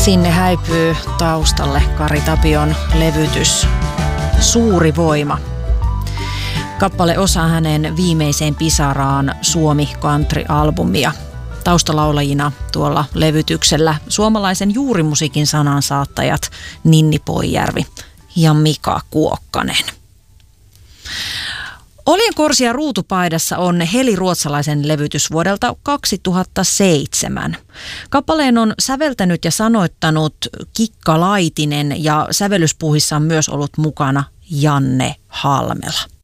Sinne häipyy taustalle Kari Tapion levytys Suuri voima. Kappale osaa hänen viimeiseen pisaraan Suomi Country-albumia. Taustalaulajina tuolla levytyksellä suomalaisen juurimusiikin sanansaattajat Ninni Poijärvi ja Mika Kuokkanen. Oljenkorsi ja ruutupaidassa on Heli Ruotsalaisen levytys vuodelta 2007. Kappaleen on säveltänyt ja sanoittanut Kikka Laitinen ja sävellyspuuhissa on myös ollut mukana Janne Halmela.